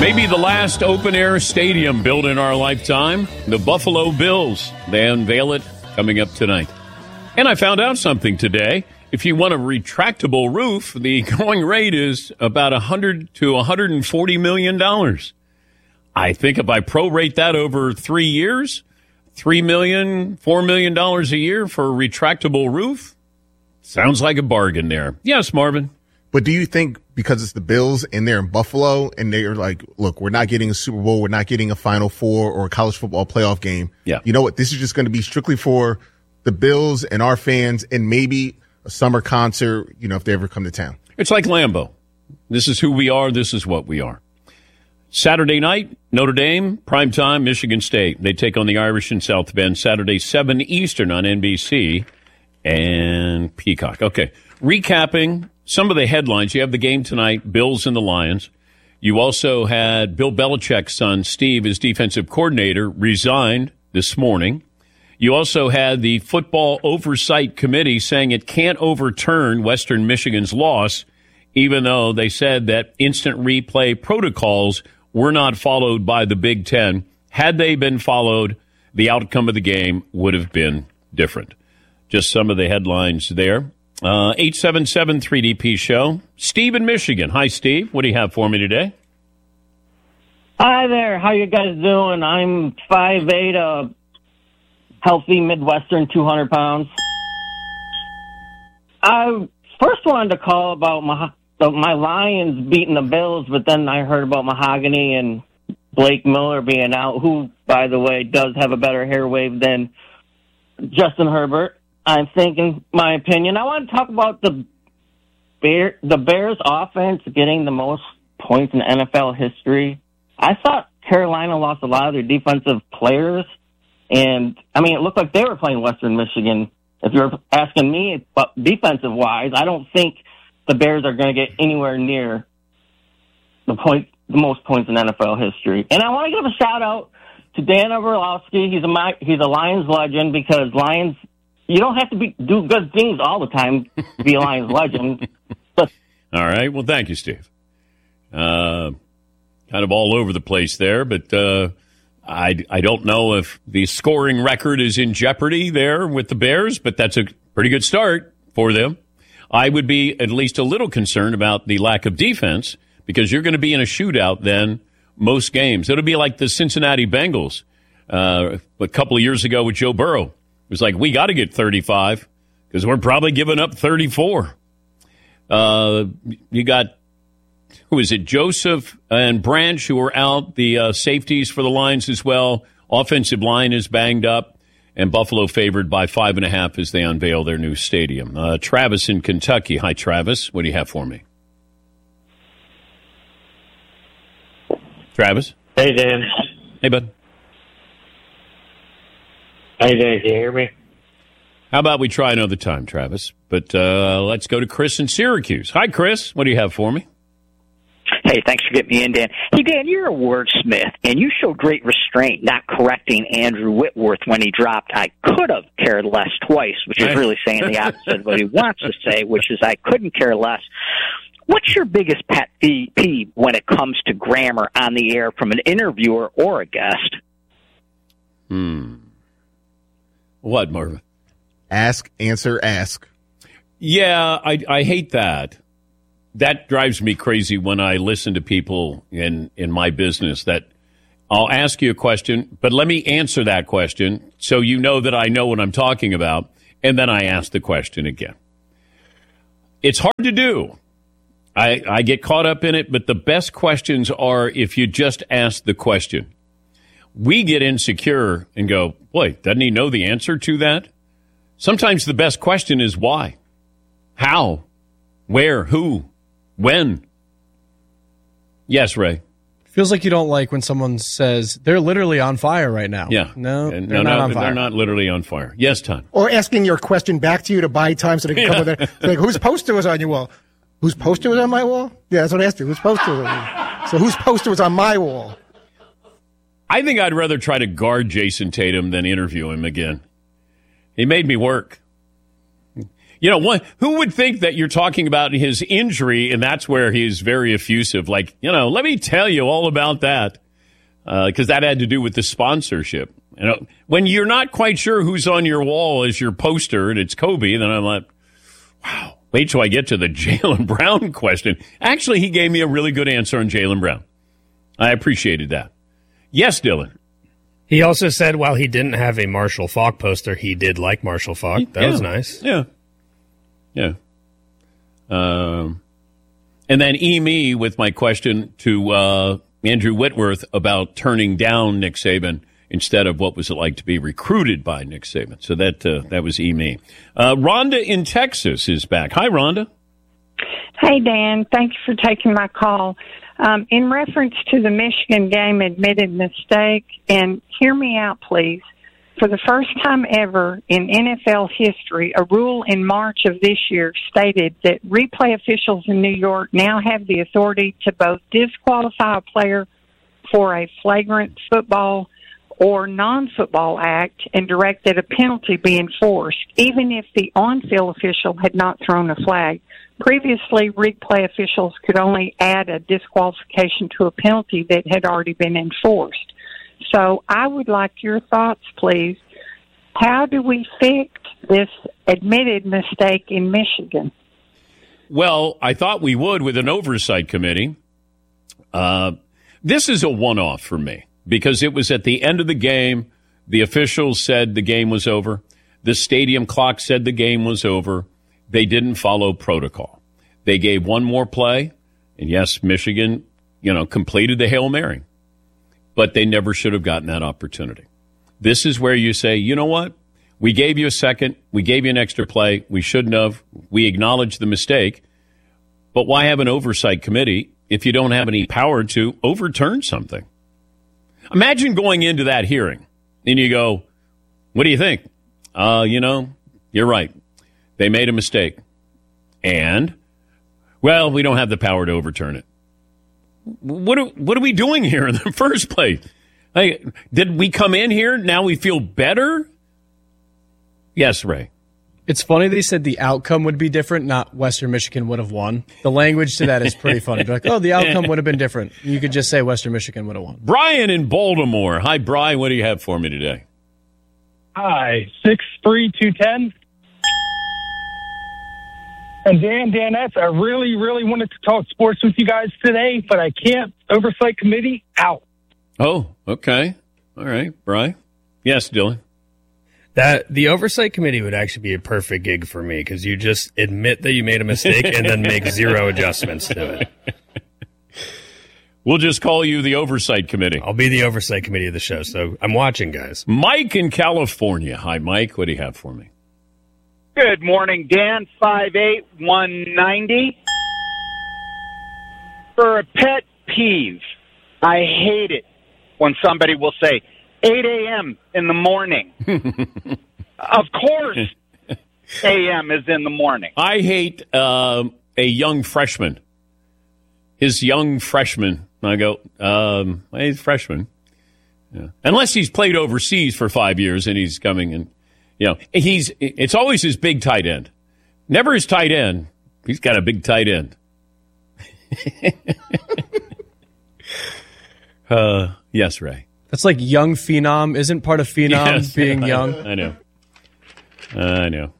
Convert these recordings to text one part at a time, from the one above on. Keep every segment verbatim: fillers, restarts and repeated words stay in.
Maybe the last open-air stadium built in our lifetime, the Buffalo Bills. They unveil it coming up tonight. And I found out something today. If you want a retractable roof, the going rate is about one hundred to one hundred forty million dollars. I think if I prorate that over three years, three million dollars, four million dollars a year for a retractable roof, sounds like a bargain there. Yes, Marvin. But do you think because it's the Bills and they're in Buffalo and they're like, look, we're not getting a Super Bowl, we're not getting a Final Four or a college football playoff game. Yeah. You know what? This is just going to be strictly for the Bills and our fans and maybe a summer concert, you know, if they ever come to town. It's like Lambeau. This is who we are. This is what we are. Saturday night, Notre Dame, primetime, Michigan State. They take on the Irish in South Bend, Saturday, seven Eastern on N B C and Peacock. Okay. Recapping some of the headlines. You have the game tonight, Bills and the Lions. You also had Bill Belichick's son, Steve, his defensive coordinator, resigned this morning. You also had the Football Oversight Committee saying it can't overturn Western Michigan's loss, even though they said that instant replay protocols were not followed by the Big Ten. Had they been followed, the outcome of the game would have been different. Just some of the headlines there. Uh, eight seven seven three D P show. Steve in Michigan. Hi, Steve. What do you have for me today? Hi there. How you guys doing? I'm five eight, a healthy Midwestern, two hundred pounds. I first wanted to call about my, my Lions beating the Bills, but then I heard about Mahogany and Blake Miller being out, who, by the way, does have a better hair wave than Justin Herbert. I'm thinking, my opinion. I want to talk about the Bear, the Bears offense getting the most points in N F L history. I thought Carolina lost a lot of their defensive players, and, I mean, it looked like they were playing Western Michigan. If you're asking me, but defensive-wise, I don't think the Bears are going to get anywhere near the point, the most points in N F L history. And I want to give a shout-out to Dan Orlovsky. He's a, he's a Lions legend because Lions – you don't have to be, do good things all the time to be a Lions legend. But, all right. Well, thank you, Steve. Uh, kind of all over the place there, but uh, I, I don't know if the scoring record is in jeopardy there with the Bears, but that's a pretty good start for them. I would be at least a little concerned about the lack of defense because you're going to be in a shootout then most games. It'll be like the Cincinnati Bengals uh, a couple of years ago with Joe Burrow. It was like, we got to get thirty-five because we're probably giving up thirty-four. Uh, you got, who is it, Joseph and Branch, who are out, the uh, safeties for the Lions as well. Offensive line is banged up, and Buffalo favored by five and a half as they unveil their new stadium. Uh, Travis in Kentucky. Hi, Travis. What do you have for me? Travis? Hey, Dan. Hey, bud. Hey, Dan, can you hear me? How about we try another time, Travis? But uh, let's go to Chris in Syracuse. Hi, Chris. What do you have for me? Hey, thanks for getting me in, Dan. Hey, Dan, you're a wordsmith, and you showed great restraint not correcting Andrew Whitworth when he dropped I could have cared less twice, which is really saying the opposite of what he wants to say, which is I couldn't care less. What's your biggest pet peeve when it comes to grammar on the air from an interviewer or a guest? Hmm. What, Marvin? Ask, answer, ask. Yeah, I, I hate that. That drives me crazy when I listen to people in, in my business that I'll ask you a question, but let me answer that question so you know that I know what I'm talking about, and then I ask the question again. It's hard to do. I, I get caught up in it, but the best questions are if you just ask the question. We get insecure and go, boy, doesn't he know the answer to that? Sometimes the best question is why, how, where, who, when. Yes, Ray. Feels like you don't like when someone says they're literally on fire right now. Yeah. No, and they're no, not no, on fire. They're not literally on fire. Yes, Tom. Or asking your question back to you to buy time so they can come with it. Like, whose poster was on your wall? Whose poster was on my wall? Yeah, that's what I asked you. Whose poster was on? So whose poster was on my wall? I think I'd rather try to guard Jason Tatum than interview him again. He made me work. You know, one, who would think that you're talking about his injury and that's where he's very effusive? Like, you know, let me tell you all about that. Because uh, that had to do with the sponsorship. You know, when you're not quite sure who's on your wall as your poster and it's Kobe, then I'm like, wow, wait till I get to the Jaylen Brown question. Actually, he gave me a really good answer on Jaylen Brown. I appreciated that. Yes, Dylan. He also said while he didn't have a Marshall Faulk poster, he did like Marshall Faulk. That yeah. was nice. Yeah. Yeah. Um, and then E-me with my question to uh, Andrew Whitworth about turning down Nick Saban instead of what was it like to be recruited by Nick Saban. So that uh, that was E-me. Uh, Rhonda in Texas is back. Hi, Rhonda. Hey, Dan. Thank you for taking my call. Um, in reference to the Michigan game admitted mistake, and hear me out, please. For the first time ever in N F L history, a rule in March of this year stated that replay officials in New York now have the authority to both disqualify a player for a flagrant football or non-football act and direct that a penalty be enforced, even if the on-field official had not thrown a flag. Previously, replay officials could only add a disqualification to a penalty that had already been enforced. So I would like your thoughts, please. How do we fix this admitted mistake in Michigan? Well, I thought we would with an oversight committee. Uh, this is a one-off for me because it was at the end of the game. The officials said the game was over. The stadium clock said the game was over. They didn't follow protocol. They gave one more play, and yes, Michigan, you know, completed the Hail Mary. But they never should have gotten that opportunity. This is where you say, you know what? We gave you a second. We gave you an extra play. We shouldn't have. We acknowledged the mistake. But why have an oversight committee if you don't have any power to overturn something? Imagine going into that hearing and you go, what do you think? Uh, you know, you're right. They made a mistake. And, well, we don't have the power to overturn it. What are, what are we doing here in the first place? Like, did we come in here? Now we feel better? Yes, Ray. It's funny they said the outcome would be different, not Western Michigan would have won. The language to that is pretty funny. They're like, oh, the outcome would have been different. You could just say Western Michigan would have won. Brian in Baltimore. Hi, Brian. What do you have for me today? Hi, six three two ten. And Dan, Danettes, I really, really wanted to talk sports with you guys today, but I can't. Oversight committee, out. Oh, okay. All right, Brian. Yes, Dylan. That the oversight committee would actually be a perfect gig for me because you just admit that you made a mistake and then make zero adjustments to it. We'll just call you the oversight committee. I'll be the oversight committee of the show, so I'm watching, guys. Mike in California. Hi, Mike. What do you have for me? Good morning, Dan. five eight, one ninety. For a pet peeve, I hate it when somebody will say, eight a.m. in the morning. Of course, a m is in the morning. I hate uh, a young freshman. His young freshman. I go, um, he's a freshman. Yeah. Unless he's played overseas for five years and he's coming and, you know, he's, it's always his big tight end. Never his tight end. He's got a big tight end. uh, yes, Ray. That's like young phenom. Isn't part of phenom yes, being I, young? I know. I know.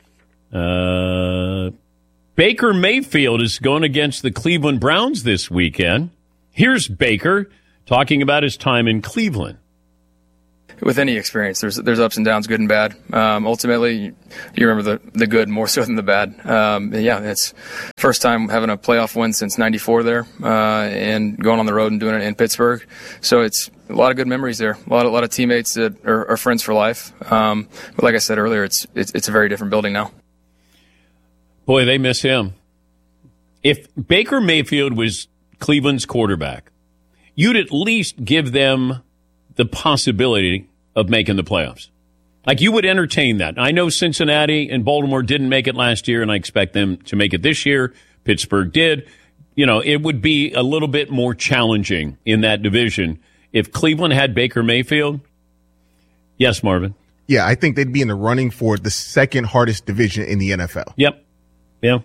Uh, Baker Mayfield is going against the Cleveland Browns this weekend. Here's Baker talking about his time in Cleveland. With any experience, there's there's ups and downs, good and bad. Um, ultimately, you, you remember the, the good more so than the bad. Um, yeah, it's first time having a playoff win since ninety-four there, uh, and going on the road and doing it in Pittsburgh. So it's a lot of good memories there. A lot, a lot of teammates that are, are friends for life. Um, but like I said earlier, it's, it's it's a very different building now. Boy, they miss him. If Baker Mayfield was Cleveland's quarterback, you'd at least give them the possibility of making the playoffs. Like, you would entertain that. I know Cincinnati and Baltimore didn't make it last year, and I expect them to make it this year. Pittsburgh did. You know, it would be a little bit more challenging in that division if Cleveland had Baker Mayfield. Yes, Marvin. Yeah, I think they'd be in the running for the second hardest division in the N F L. Yep. Yeah.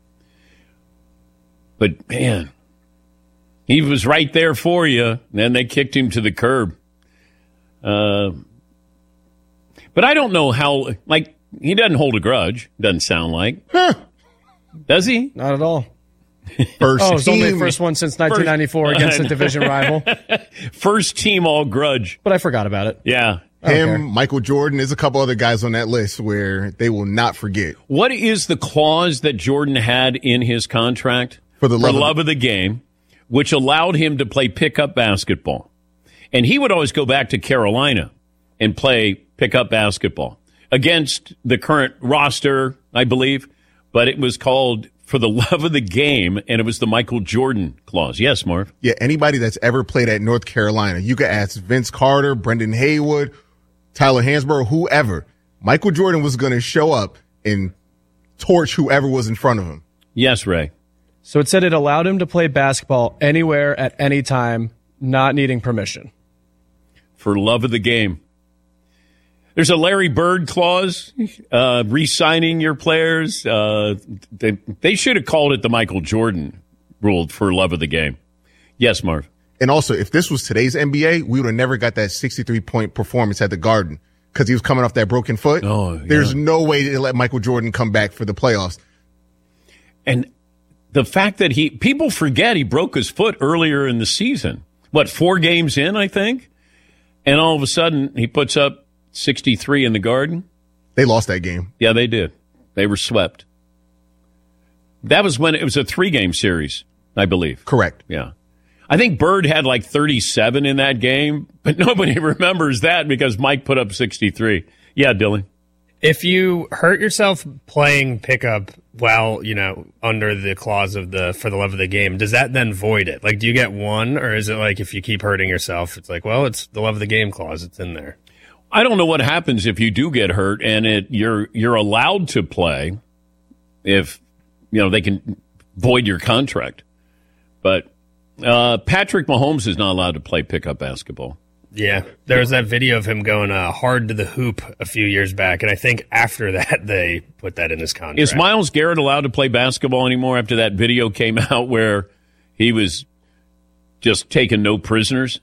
But, man, he was right there for you. And then they kicked him to the curb. Uh, but I don't know how, like, he doesn't hold a grudge, doesn't sound like. Huh. Does he? Not at all. First oh, it's team. only the first one since nineteen ninety-four First, against a division rival. First team all grudge. But I forgot about it. Yeah. Him, Michael Jordan, there's a couple other guys on that list where they will not forget. What is the clause that Jordan had in his contract? For the love, For of, love of the game, which allowed him to play pickup basketball. And he would always go back to Carolina and play pickup basketball against the current roster, I believe. But it was called For the Love of the Game, and it was the Michael Jordan clause. Yes, Marv? Yeah, anybody that's ever played at North Carolina, you could ask Vince Carter, Brendan Haywood, Tyler Hansborough, whoever. Michael Jordan was going to show up and torch whoever was in front of him. Yes, Ray. So it said it allowed him to play basketball anywhere at any time, not needing permission. For love of the game. There's a Larry Bird clause, uh, re-signing your players. Uh, they, they should have called it the Michael Jordan rule for love of the game. Yes, Marv. And also, if this was today's N B A, we would have never got that sixty-three point performance at the Garden because he was coming off that broken foot. Oh, yeah. There's no way to let Michael Jordan come back for the playoffs. And the fact that he, people forget he broke his foot earlier in the season. What, four games in, I think? And all of a sudden, he puts up sixty-three in the Garden. They lost that game. Yeah, they did. They were swept. That was when it was a three-game series, I believe. Correct. Yeah. I think Bird had like thirty-seven in that game, but nobody remembers that because Mike put up sixty-three. Yeah, Dylan. If you hurt yourself playing pickup while, you know, under the clause of the for the love of the game, does that then void it? Like, do you get one, or is it like if you keep hurting yourself, it's like, well, it's the love of the game clause, it's in there? I don't know what happens if you do get hurt and it you're you're allowed to play if, you know, they can void your contract. But uh, Patrick Mahomes is not allowed to play pickup basketball. Yeah, there was that video of him going uh, hard to the hoop a few years back, and I think after that they put that in his contract. Is Myles Garrett allowed to play basketball anymore after that video came out where he was just taking no prisoners?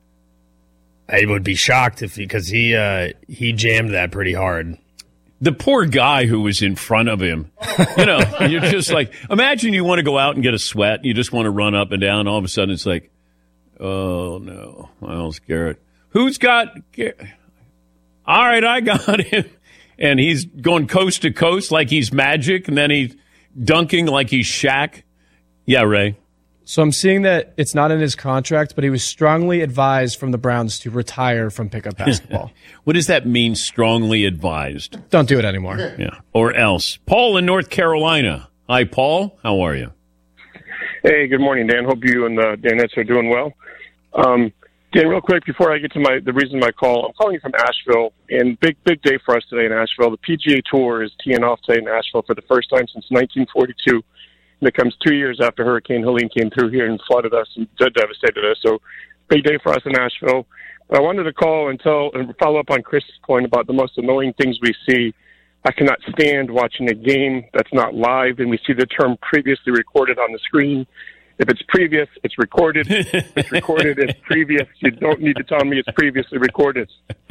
I would be shocked if because he uh, he jammed that pretty hard. The poor guy who was in front of him, you know, you're just like, imagine you want to go out and get a sweat. You just want to run up and down. All of a sudden it's like, oh, no, Myles Garrett. Who's got Gar- all right, I got him. And he's going coast to coast like he's Magic, and then he's dunking like he's Shaq. Yeah, Ray. So I'm seeing that it's not in his contract, but he was strongly advised from the Browns to retire from pickup basketball. What does that mean, strongly advised? Don't do it anymore. Yeah, or else. Paul in North Carolina. Hi, Paul. How are you? Hey, good morning, Dan. Hope you and the Danettes are doing well. Um, Dan, real quick, before I get to my the reason my call, I'm calling you from Asheville, and big, big day for us today in Asheville. The P G A Tour is teeing off today in Asheville for the first time since nineteen forty-two. And it comes two years after Hurricane Helene came through here and flooded us and devastated us. So big day for us in Asheville. But I wanted to call and tell and follow up on Chris's point about the most annoying things we see. I cannot stand watching a game that's not live, and we see the term previously recorded on the screen. If it's previous, it's recorded. If it's recorded, it's previous. You don't need to tell me it's previously recorded.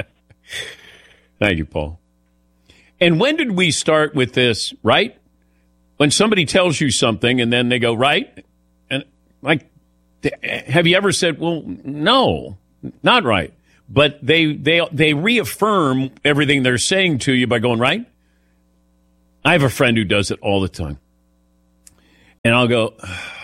Thank you, Paul. And when did we start with this, right? When somebody tells you something and then they go, right? And like, have you ever said, well, no, not right. But they, they, they reaffirm everything they're saying to you by going, right? I have a friend who does it all the time. And I'll go,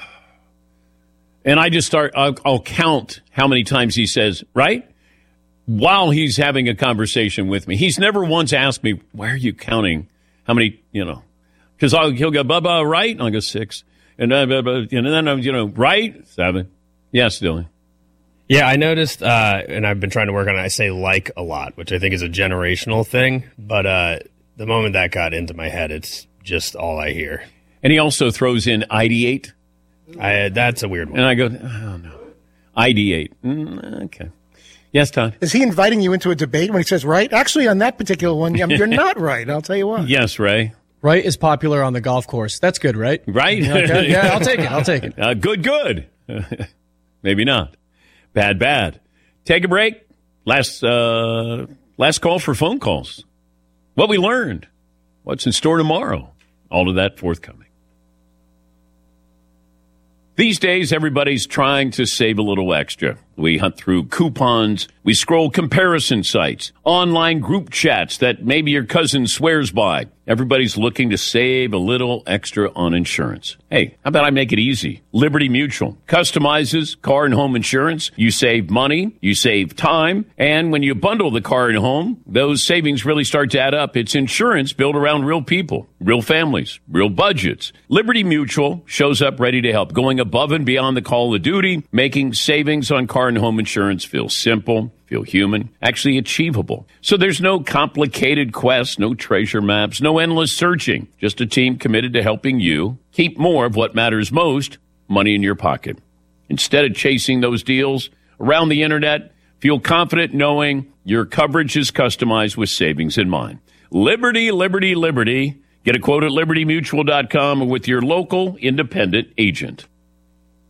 and I just start, I'll, I'll count how many times he says, right? While he's having a conversation with me. He's never once asked me, why are you counting how many, you know, because he'll go, blah, blah, right? And I'll go six. And, uh, blah, blah, and then I'm, you know, right? Seven. Yes, Dylan. Yeah, I noticed, uh, and I've been trying to work on it, I say like a lot, which I think is a generational thing. But uh, the moment that got into my head, it's just all I hear. And he also throws in ideate. I, that's a weird one. And I go, oh, no. Ideate. Mm, okay. Yes, Todd. Is he inviting you into a debate when he says right? Actually, on that particular one, you're not right. I'll tell you what. Yes, Ray. Right is popular on the golf course. That's good, right? Right? Okay. Yeah, I'll take it. I'll take it. Uh, good, good. Maybe not. Bad, bad. Take a break. Last, uh, last call for phone calls. What we learned. What's in store tomorrow. All of that forthcoming. These days, everybody's trying to save a little extra. We hunt through coupons. We scroll comparison sites, online group chats that maybe your cousin swears by. Everybody's looking to save a little extra on insurance. Hey, how about I make it easy? Liberty Mutual customizes car and home insurance. You save money, you save time, and when you bundle the car and home, those savings really start to add up. It's insurance built around real people, real families, real budgets. Liberty Mutual shows up ready to help, going above and beyond the call of duty, making savings on car and home insurance feel simple, feel human, actually achievable. So there's no complicated quest, no treasure maps, no endless searching. Just a team committed to helping you keep more of what matters most, money in your pocket. Instead of chasing those deals around the internet, feel confident knowing your coverage is customized with savings in mind. Liberty, liberty, liberty. Get a quote at liberty mutual dot com or with your local independent agent.